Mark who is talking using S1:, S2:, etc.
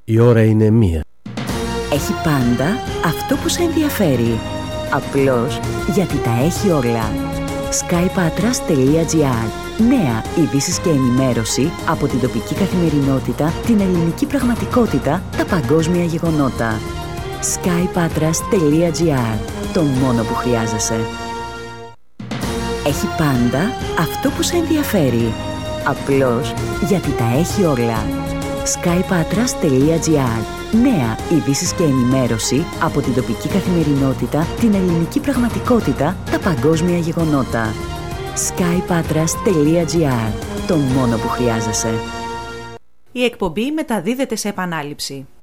S1: Η ώρα είναι 1.
S2: Έχει πάντα αυτό που σε ενδιαφέρει. Απλώς γιατί τα έχει όλα. skypatras.gr. Νέα ειδήσεις και ενημέρωση από την τοπική καθημερινότητα, την ελληνική πραγματικότητα, τα παγκόσμια γεγονότα. skypatras.gr. Το μόνο που χρειάζεσαι. Έχει πάντα αυτό που σε ενδιαφέρει. Απλώς γιατί τα έχει όλα. skypatras.gr. Νέα ειδήσεις και ενημέρωση από την τοπική καθημερινότητα, την ελληνική πραγματικότητα, τα παγκόσμια γεγονότα. skypatras.gr. Το μόνο που χρειάζεσαι.
S3: Η εκπομπή μεταδίδεται σε επανάληψη.